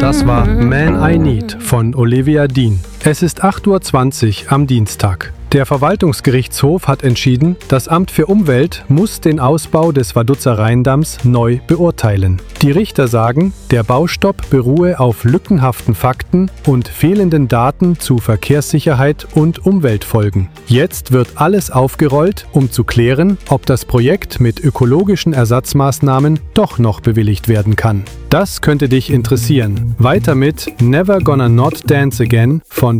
Das war Man I Need von Olivia Dean. Es ist 8:20 Uhr am Dienstag. Der Verwaltungsgerichtshof hat entschieden, das Amt für Umwelt muss den Ausbau des Vaduz-er Rheindamms neu beurteilen. Die Richter sagen, der Baustopp beruhe auf lückenhaften Fakten und fehlenden Daten zu Verkehrssicherheit und Umweltfolgen. Jetzt wird alles aufgerollt, um zu klären, ob das Projekt mit ökologischen Ersatzmaßnahmen doch noch bewilligt werden kann. Das könnte dich interessieren. Weiter mit Never Gonna Not Dance Again von